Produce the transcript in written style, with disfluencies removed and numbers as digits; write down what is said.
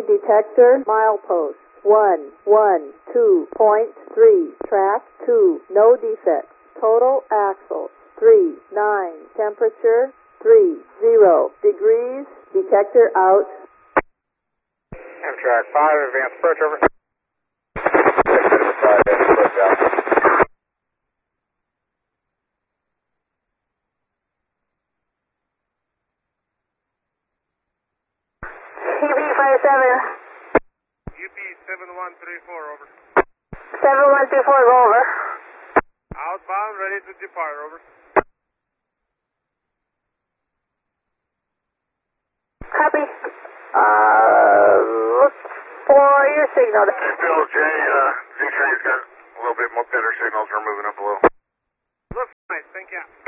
detector, milepost 112.3, track 2, no defects. Total axle 39, temperature 30 degrees, detector out. Amtrak 5, advanced approach over. 5, approach out. UP57. UP7134 over. 7124 is over. Outbound, ready to depart over. Copy. Look for your signal. Still Z-Train's got a little bit more better signals. We're moving up a little. Looks nice, thank you.